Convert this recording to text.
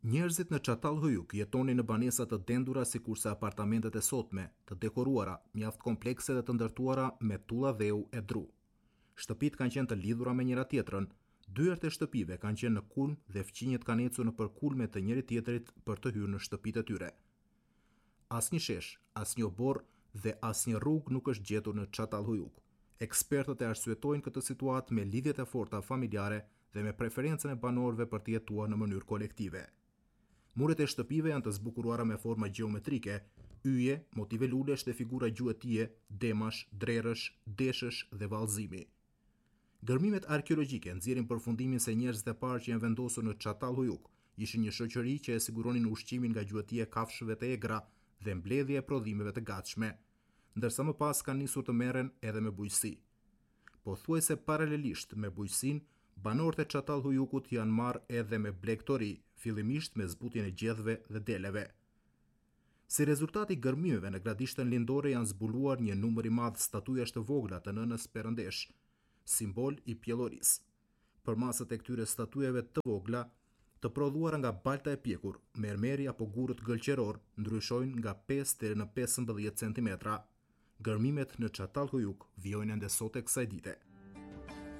Njerëzit në Çatall Hyuk jetonin në banesa të dendura sikurse apartamentet e sotme, të dekoruara, mjaft komplekse dhe të ndërtuara me tulla dheu e dru. Shtëpitë kanë qenë të lidhura me njëra tjetrën, dyert e shtëpive kanë qenë në kulm dhe fqinjet kanë ecur nëpër kulme të njëri tjetrit për të hyrë në shtëpitë e tyre. Asnjë shesh, asnjë obor dhe asnjë rrugë nuk është gjetur në Çatall Hyuk. Ekspertët e arsyetojnë këtë situatë me lidhjet e forta familjare dhe me preferencën e banorëve për të jetuar në mënyrë kolektive. Muret e shtëpive janë të zbukuruara me forma gjeometrike, yje, motive lulesh dhe figura gjuetie, demash, drerësh, deshësh dhe vallëzimi. Gërmimet arkeologjike nxjerrin përfundimin se njerëzit e parë që janë vendosur në Çatall Hyuk ishin një shoqëri që e siguronin ushqimin nga gjuetia e kafshëve të egra dhe mbledhja e prodhimeve të gatshme, ndërsa më pas kanë nisur të merren edhe me bujqësi. Pothuajse paralelisht me bujqësinë, banorët e Çatall Hyukut janë marrë edhe me blegtori, fillimisht me zbutjen e gjedhve dhe deleve. Si rezultat i gërmimeve në gradishtën lindore janë zbuluar një numër i madh statujash të vogla të nënës Perëndesh, simbol i pjellorisë. Përmasat e këtyre statujeve të vogla, të prodhuara nga balta e pjekur, mermeri apo gurët gëlqeror, ndryshojnë nga 5 deri në 15 cm. Gërmimet në Çatall Hyuk vijojnë ende sot e kësaj dite.